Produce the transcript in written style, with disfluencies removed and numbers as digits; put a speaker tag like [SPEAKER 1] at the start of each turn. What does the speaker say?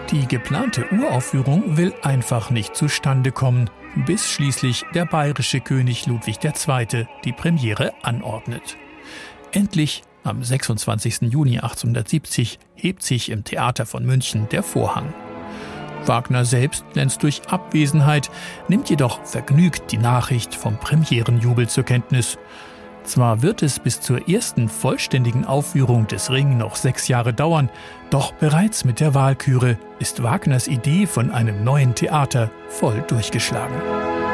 [SPEAKER 1] Die geplante Uraufführung will einfach nicht zustande kommen, bis schließlich der bayerische König Ludwig II. Die Premiere anordnet. Endlich, am 26. Juni 1870, hebt sich im Theater von München der Vorhang. Wagner selbst glänzt durch Abwesenheit, nimmt jedoch vergnügt die Nachricht vom Premierenjubel zur Kenntnis. Zwar wird es bis zur ersten vollständigen Aufführung des Ring noch 6 Jahre dauern, doch bereits mit der Walküre ist Wagners Idee von einem neuen Theater voll durchgeschlagen.